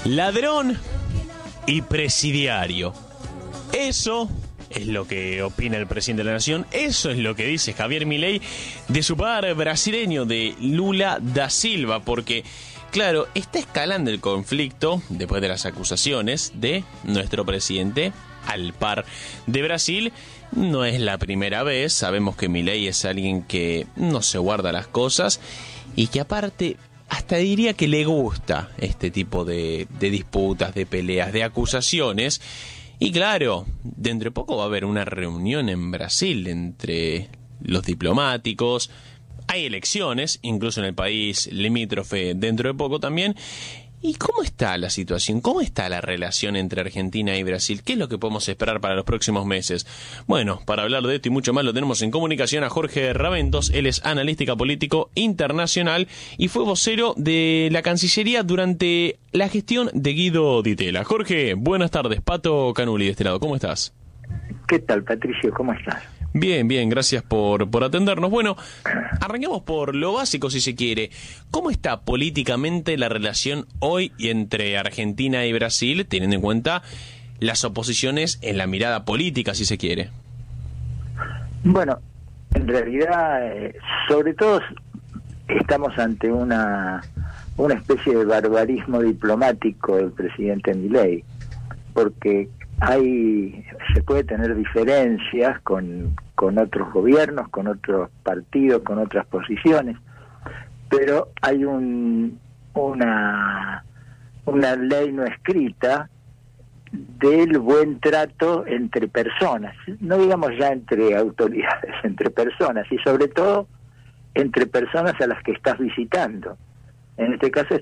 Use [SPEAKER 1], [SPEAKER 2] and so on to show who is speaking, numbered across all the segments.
[SPEAKER 1] Ladrón y presidiario. Eso es lo que opina el presidente de la Nación. Eso es lo que dice Javier Milei de su par brasileño, de Lula da Silva, porque, claro, está escalando el conflicto después de las acusaciones de nuestro presidente al par de Brasil. No es la primera vez. Sabemos que Milei es alguien que no se guarda las cosas y que aparte hasta diría que le gusta este tipo de disputas, de peleas, de acusaciones. Y claro, dentro de poco va a haber una reunión en Brasil entre los diplomáticos. Hay elecciones, incluso en el país limítrofe dentro de poco también. ¿Y cómo está la situación? ¿Cómo está la relación entre Argentina y Brasil? ¿Qué es lo que podemos esperar para los próximos meses? Bueno, para hablar de esto y mucho más lo tenemos en comunicación a Jorge Raventos. Él es analista político internacional y fue vocero de la Cancillería durante la gestión de Guido Di Tella. Jorge, buenas tardes. Pato Canuli de este lado, ¿cómo estás?
[SPEAKER 2] ¿Qué tal, Patricio? ¿Cómo estás?
[SPEAKER 1] Bien, gracias por atendernos. Bueno, arranquemos por lo básico, si se quiere. ¿Cómo está políticamente la relación hoy entre Argentina y Brasil, teniendo en cuenta las oposiciones en la mirada política, si se quiere?
[SPEAKER 2] Bueno, en realidad, sobre todo estamos ante una especie de barbarismo diplomático del presidente Milei, porque se puede tener diferencias con otros gobiernos, con otros partidos, con otras posiciones, pero hay una ley no escrita del buen trato entre personas, no digamos ya entre autoridades, entre personas, y sobre todo entre personas a las que estás visitando. En este caso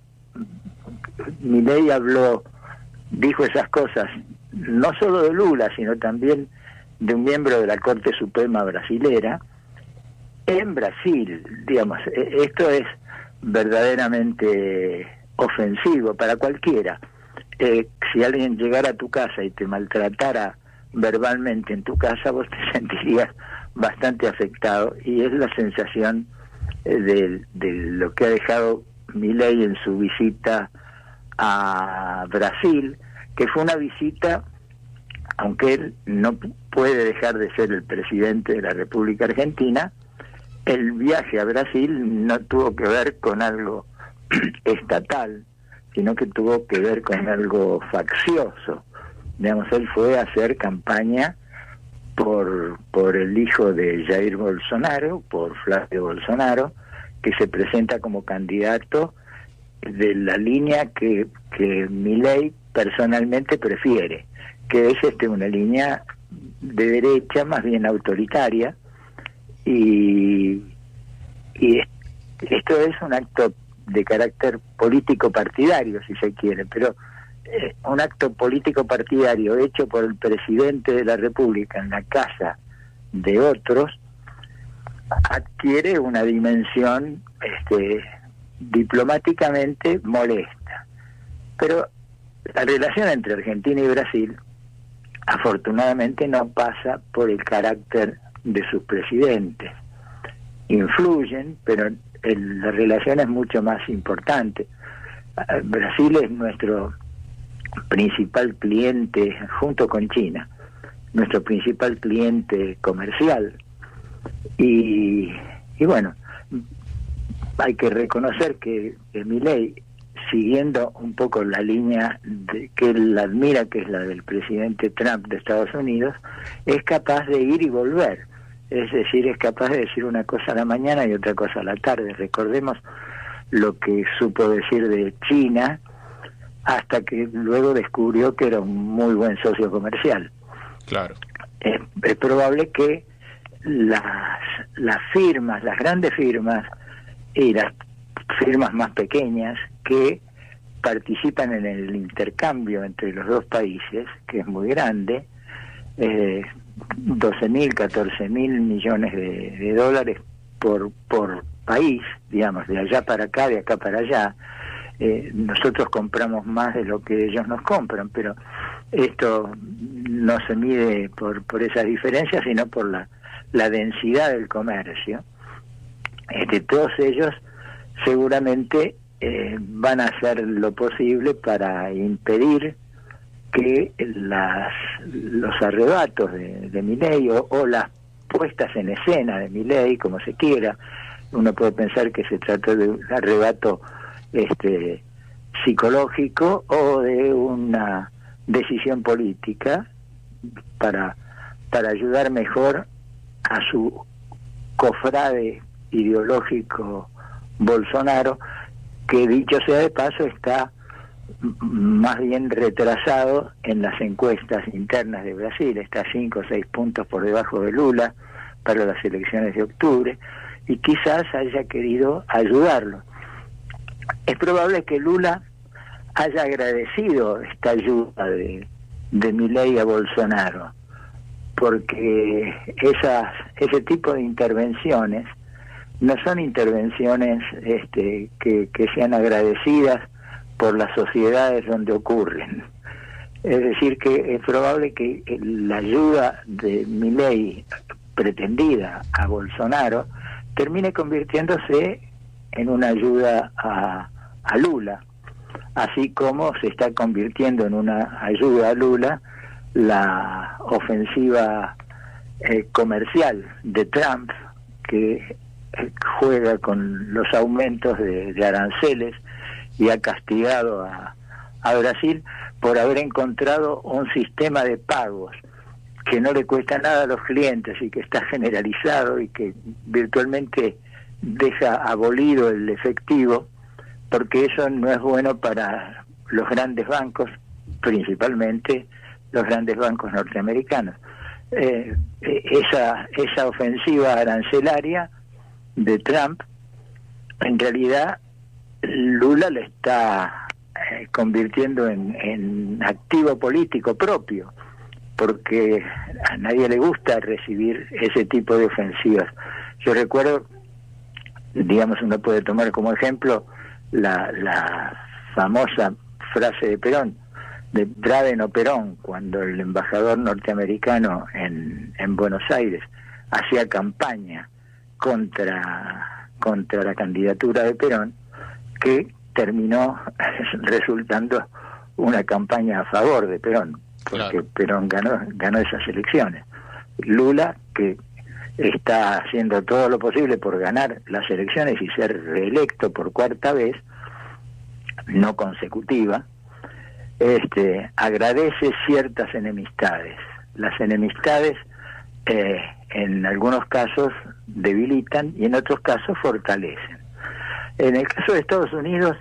[SPEAKER 2] Milei dijo esas cosas no solo de Lula, sino también de un miembro de la Corte Suprema brasilera en Brasil. Digamos, esto es verdaderamente ofensivo para cualquiera. Si alguien llegara a tu casa y te maltratara verbalmente en tu casa, vos te sentirías bastante afectado, y es la sensación de lo que ha dejado Milei en su visita a Brasil, que fue una visita, aunque él no puede dejar de ser el presidente de la República Argentina, el viaje a Brasil no tuvo que ver con algo estatal, sino que tuvo que ver con algo faccioso. Digamos, él fue a hacer campaña por el hijo de Jair Bolsonaro, por Flavio Bolsonaro, que se presenta como candidato de la línea que Milei personalmente prefiere, que es una línea de derecha, más bien autoritaria, y esto es un acto de carácter político partidario, si se quiere, pero un acto político partidario hecho por el presidente de la República en la casa de otros adquiere una dimensión diplomáticamente molesta. Pero la relación entre Argentina y Brasil afortunadamente no pasa por el carácter de sus presidentes. Influyen, pero la relación es mucho más importante. Brasil es nuestro principal cliente, junto con China, nuestro principal cliente comercial. Y bueno, hay que reconocer que Milei, siguiendo un poco la línea que él admira, que es la del presidente Trump de Estados Unidos, es capaz de ir y volver. Es decir, es capaz de decir una cosa a la mañana y otra cosa a la tarde. Recordemos lo que supo decir de China, hasta que luego descubrió que era un muy buen socio comercial.
[SPEAKER 1] Claro.
[SPEAKER 2] Es probable que las firmas, las grandes firmas y las firmas más pequeñas que participan en el intercambio entre los dos países, que es muy grande, 12.000, 14.000 millones de dólares por país, digamos, de allá para acá, de acá para allá. Nosotros compramos más de lo que ellos nos compran, pero esto no se mide por esas diferencias, sino por la densidad del comercio. Todos ellos seguramente van a hacer lo posible para impedir que los arrebatos de Milei o las puestas en escena de Milei, como se quiera. Uno puede pensar que se trata de un arrebato psicológico o de una decisión política para ayudar mejor a su cofrade ideológico Bolsonaro, que dicho sea de paso está más bien retrasado en las encuestas internas de Brasil, está 5 o 6 puntos por debajo de Lula para las elecciones de octubre, y quizás haya querido ayudarlo. Es probable que Lula haya agradecido esta ayuda de Milei a Bolsonaro, porque ese tipo de intervenciones no son intervenciones que sean agradecidas por las sociedades donde ocurren. Es decir, que es probable que la ayuda de Milei pretendida a Bolsonaro termine convirtiéndose en una ayuda a Lula, así como se está convirtiendo en una ayuda a Lula la ofensiva comercial de Trump, que juega con los aumentos de aranceles y ha castigado a Brasil por haber encontrado un sistema de pagos que no le cuesta nada a los clientes y que está generalizado y que virtualmente deja abolido el efectivo, porque eso no es bueno para los grandes bancos, principalmente los grandes bancos norteamericanos. Esa ofensiva arancelaria de Trump, en realidad Lula le está convirtiendo en activo político propio, porque a nadie le gusta recibir ese tipo de ofensivas. Yo recuerdo, digamos, uno puede tomar como ejemplo la famosa frase de Perón, de Braden o Perón, cuando el embajador norteamericano en Buenos Aires hacía campaña contra la candidatura de Perón, que terminó resultando una campaña a favor de Perón, porque claro, Perón ganó esas elecciones. Lula, que está haciendo todo lo posible por ganar las elecciones y ser reelecto por cuarta vez, no consecutiva, agradece ciertas enemistades. Las enemistades en algunos casos debilitan y en otros casos fortalecen. En el caso de Estados Unidos,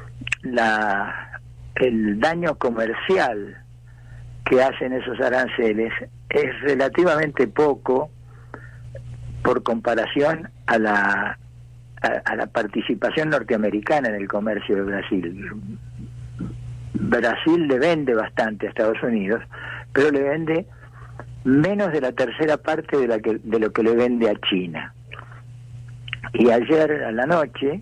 [SPEAKER 2] el daño comercial que hacen esos aranceles es relativamente poco por comparación a la participación norteamericana en el comercio de Brasil. Brasil le vende bastante a Estados Unidos, pero le vende menos de la tercera parte de lo que le vende a China. Y ayer a la noche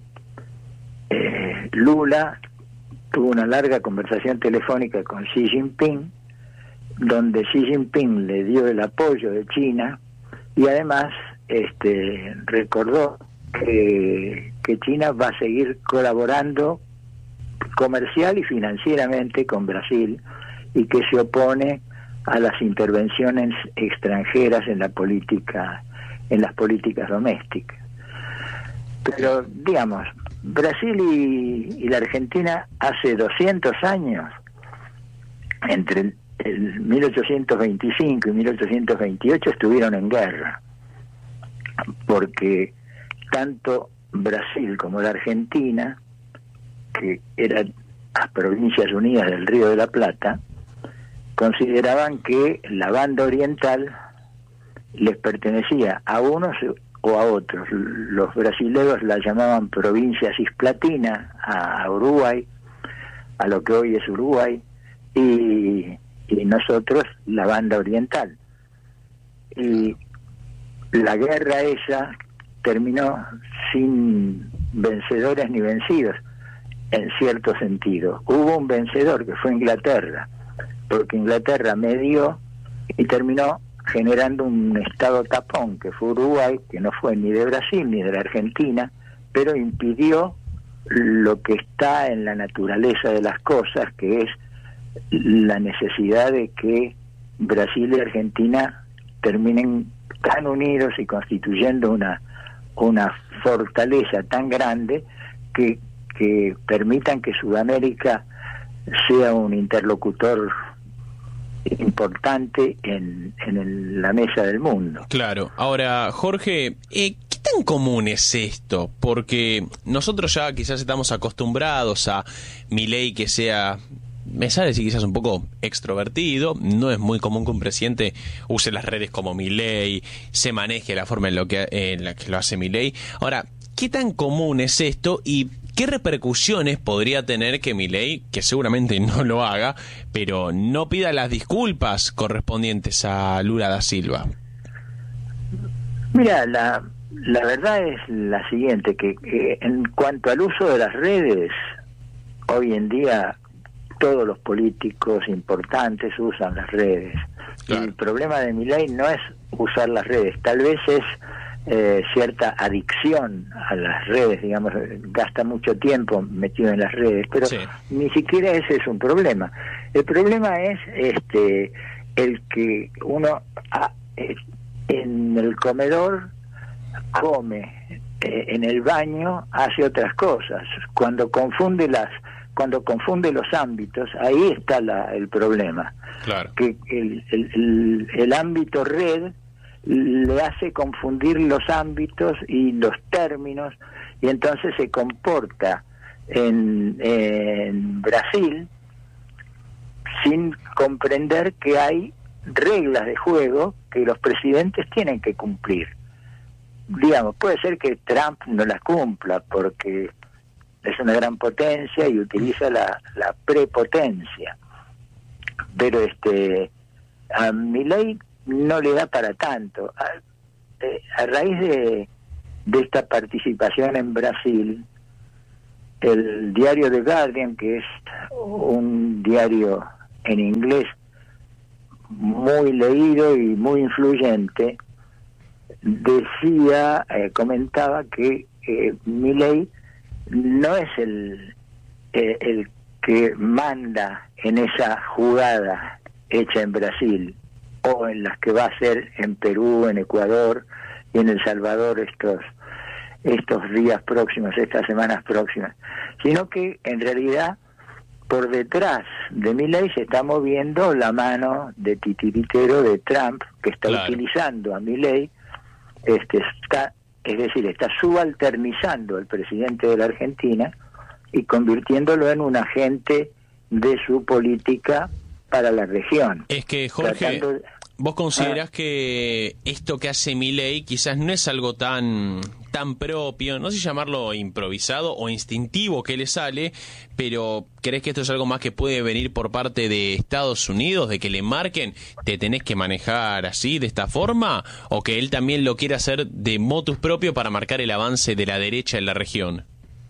[SPEAKER 2] Lula tuvo una larga conversación telefónica con Xi Jinping, donde Xi Jinping le dio el apoyo de China y además recordó que China va a seguir colaborando comercial y financieramente con Brasil y que se opone a las intervenciones extranjeras en las políticas domésticas. Pero, digamos, Brasil y la Argentina hace 200 años, entre el 1825 y 1828, estuvieron en guerra, porque tanto Brasil como la Argentina, que eran las Provincias Unidas del Río de la Plata, consideraban que la banda oriental les pertenecía a unos o a otros. Los brasileños la llamaban provincia cisplatina a Uruguay, a lo que hoy es Uruguay, y nosotros la banda oriental. Y la guerra esa terminó sin vencedores ni vencidos, en cierto sentido. Hubo un vencedor, que fue Inglaterra, porque Inglaterra medió y terminó generando un estado tapón, que fue Uruguay, que no fue ni de Brasil ni de la Argentina, pero impidió lo que está en la naturaleza de las cosas, que es la necesidad de que Brasil y Argentina terminen tan unidos y constituyendo una fortaleza tan grande que permitan que Sudamérica sea un interlocutor importante en la mesa del mundo.
[SPEAKER 1] Claro. Ahora, Jorge, ¿qué tan común es esto? Porque nosotros ya quizás estamos acostumbrados a Milei que sea, me sale decir quizás un poco extrovertido. No es muy común que un presidente use las redes como Milei, se maneje la forma en la que lo hace Milei. Ahora, ¿qué tan común es esto y qué repercusiones podría tener que Milei, que seguramente no lo haga, pero no pida las disculpas correspondientes a Lula da Silva?
[SPEAKER 2] Mira, la verdad es la siguiente, que en cuanto al uso de las redes, hoy en día todos los políticos importantes usan las redes. Claro. El problema de Milei no es usar las redes, tal vez es cierta adicción a las redes, digamos, gasta mucho tiempo metido en las redes, pero sí, ni siquiera ese es un problema. El problema es el que uno en el comedor come, en el baño hace otras cosas. Cuando confunde los ámbitos, ahí está el problema. Claro. Que el ámbito red le hace confundir los ámbitos y los términos, y entonces se comporta en Brasil sin comprender que hay reglas de juego que los presidentes tienen que cumplir. Digamos, puede ser que Trump no las cumpla porque es una gran potencia y utiliza la prepotencia, pero a Milei no le da para tanto. A raíz de esta participación en Brasil, el diario The Guardian, que es un diario en inglés muy leído y muy influyente, comentaba que Milei no es el que manda en esa jugada hecha en Brasil, o en las que va a hacer en Perú, en Ecuador y en El Salvador estos días próximos, estas semanas próximas, sino que en realidad por detrás de Milei se está moviendo la mano de titiritero de Trump, que está utilizando a Milei, está subalternizando al presidente de la Argentina y convirtiéndolo en un agente de su política para la región.
[SPEAKER 1] Es que, Jorge, ¿vos considerás que esto que hace Milei quizás no es algo tan propio, no sé si llamarlo improvisado o instintivo que le sale, pero crees que esto es algo más que puede venir por parte de Estados Unidos, de que le marquen, te tenés que manejar así, de esta forma, o que él también lo quiere hacer de motus propio para marcar el avance de la derecha en la región?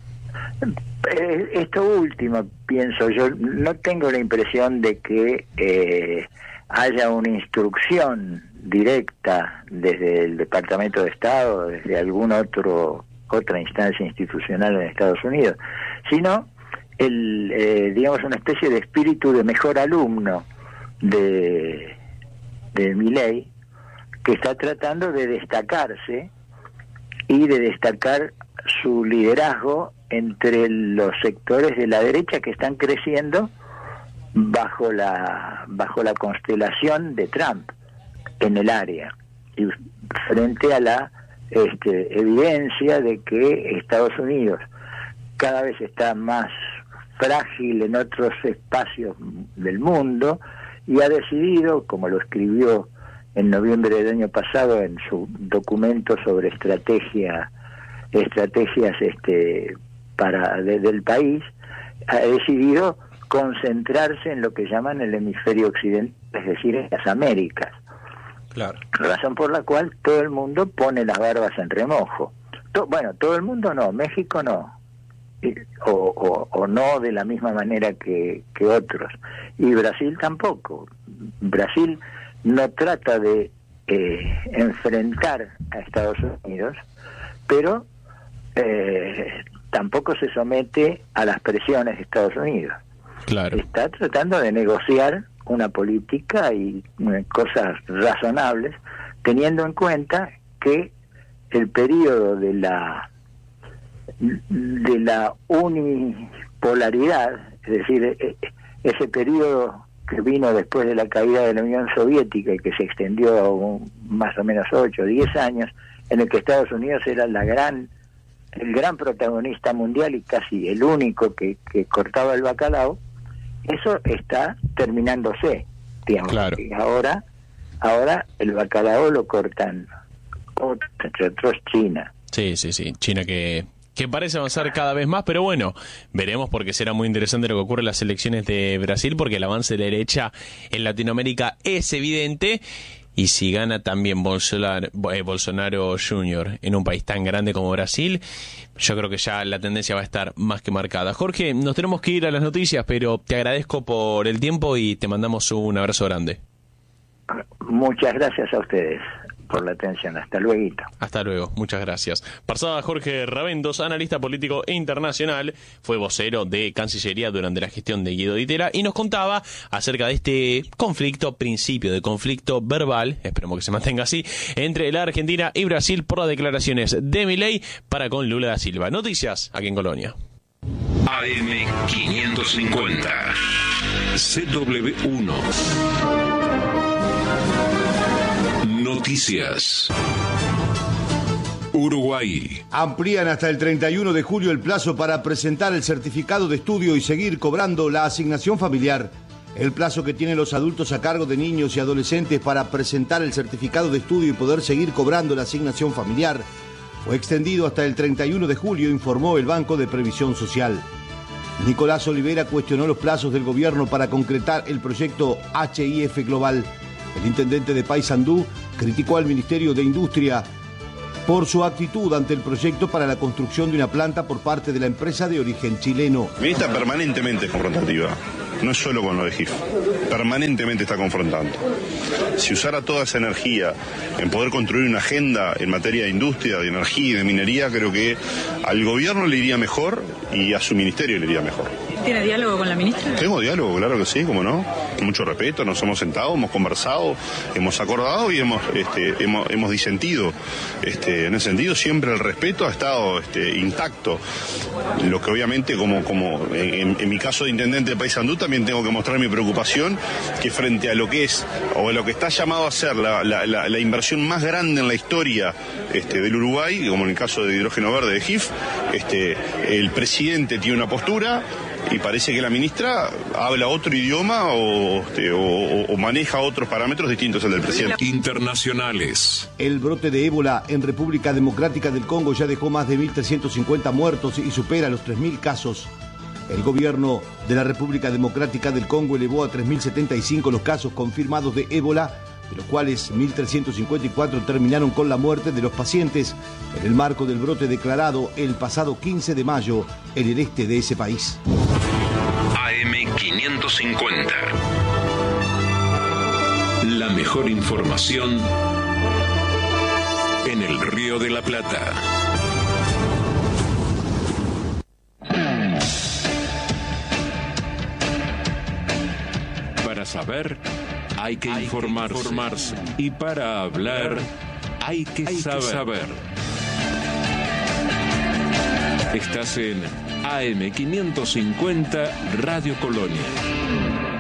[SPEAKER 2] Esto último, pienso yo. No tengo la impresión de que haya una instrucción directa desde el Departamento de Estado, desde otra instancia institucional en Estados Unidos, sino digamos una especie de espíritu de mejor alumno de Milei, que está tratando de destacarse y de destacar su liderazgo entre los sectores de la derecha que están creciendo bajo la constelación de Trump en el área, y frente a la evidencia de que Estados Unidos cada vez está más frágil en otros espacios del mundo y ha decidido, como lo escribió en noviembre del año pasado en su documento sobre estrategias del país, ha decidido concentrarse en lo que llaman el hemisferio occidental, es decir, en las Américas. Claro. Razón por la cual todo el mundo pone las barbas en remojo. Todo el mundo no, México no, o no de la misma manera que otros, y Brasil tampoco. Brasil no trata de enfrentar a Estados Unidos, pero tampoco se somete a las presiones de Estados Unidos.
[SPEAKER 1] Claro.
[SPEAKER 2] Está tratando de negociar una política y cosas razonables, teniendo en cuenta que el periodo de la unipolaridad, es decir, ese periodo que vino después de la caída de la Unión Soviética y que se extendió más o menos 8 o 10 años, en el que Estados Unidos era el gran protagonista mundial y casi el único que cortaba el bacalao, eso está terminándose, digamos.
[SPEAKER 1] Claro.
[SPEAKER 2] Y ahora el bacalao lo cortan entre otros China.
[SPEAKER 1] Sí, China que parece avanzar cada vez más, pero bueno, veremos, porque será muy interesante lo que ocurre en las elecciones de Brasil, porque el avance de la derecha en Latinoamérica es evidente. Y si gana también Bolsonaro Jr. en un país tan grande como Brasil, yo creo que ya la tendencia va a estar más que marcada. Jorge, nos tenemos que ir a las noticias, pero te agradezco por el tiempo y te mandamos un abrazo grande.
[SPEAKER 2] Muchas gracias a ustedes por la atención. Hasta luego.
[SPEAKER 1] Hasta luego, muchas gracias. Pasaba Jorge Raventos, analista político internacional, fue vocero de Cancillería durante la gestión de Guido Di Tella y nos contaba acerca de este principio de conflicto verbal, esperemos que se mantenga así, entre la Argentina y Brasil por las declaraciones de Milei para con Lula da Silva. Noticias aquí en Colonia.
[SPEAKER 3] AM550 CW1 Noticias. Uruguay.
[SPEAKER 4] Amplían hasta el 31 de julio el plazo para presentar el certificado de estudio y seguir cobrando la asignación familiar. El plazo que tienen los adultos a cargo de niños y adolescentes para presentar el certificado de estudio y poder seguir cobrando la asignación familiar fue extendido hasta el 31 de julio, informó el Banco de Previsión Social. Nicolás Olivera cuestionó los plazos del gobierno para concretar el proyecto HIF Global. El intendente de Paysandú criticó al Ministerio de Industria por su actitud ante el proyecto para la construcción de una planta por parte de la empresa de origen chileno.
[SPEAKER 5] La ministra permanentemente es confrontativa, no es solo con lo de GIF, permanentemente está confrontando. Si usara toda esa energía en poder construir una agenda en materia de industria, de energía y de minería, creo que al gobierno le iría mejor y a su ministerio le iría mejor.
[SPEAKER 6] ¿Tiene diálogo con la ministra?
[SPEAKER 5] Tengo diálogo, claro que sí, cómo no. Con mucho respeto, nos hemos sentado, hemos conversado, hemos acordado y hemos disentido. En ese sentido, siempre el respeto ha estado intacto. Lo que obviamente, como en mi caso de intendente de Paysandú, también tengo que mostrar mi preocupación que frente a lo que es, o a lo que está llamado a ser la inversión más grande en la historia del Uruguay, como en el caso de hidrógeno verde de GIF, el presidente tiene una postura y parece que la ministra habla otro idioma o maneja otros parámetros distintos al del presidente.
[SPEAKER 3] Internacionales.
[SPEAKER 4] El brote de ébola en República Democrática del Congo ya dejó más de 1.350 muertos y supera los 3.000 casos. El gobierno de la República Democrática del Congo elevó a 3.075 los casos confirmados de ébola, de los cuales 1.354 terminaron con la muerte de los pacientes en el marco del brote declarado el pasado 15 de mayo en el este de ese país.
[SPEAKER 3] AM550. La mejor información en el Río de la Plata. Para saber, hay que informarse. Y para hablar, hay que saber. Estás en AM550 Radio Colonia.